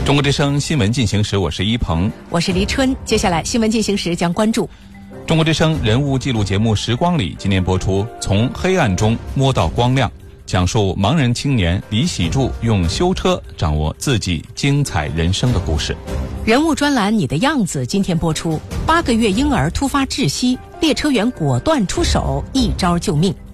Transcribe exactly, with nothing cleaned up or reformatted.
中国之声新闻进行时，我是一鹏， 我是黎春。接下来新闻进行时将关注中国之声人物记录节目《时光里》，今年播出从黑暗中摸到光亮，讲述盲人青年李喜柱用修车掌握自己精彩人生的故事。 人物专栏《你的样子》今天播出，八个月婴儿突发窒息，列车员果断出手，一招救命。